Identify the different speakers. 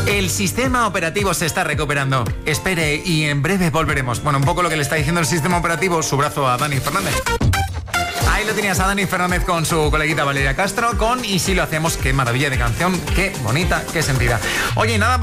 Speaker 1: El sistema operativo se está recuperando. Espere y en breve volveremos. Bueno, un poco lo que le está diciendo el sistema operativo, su brazo a Dani Fernández. Ahí lo tenías a Dani Fernández con su coleguita Valeria Castro, con Y si lo hacemos, qué maravilla de canción, qué bonita, qué sentida. Oye, nada.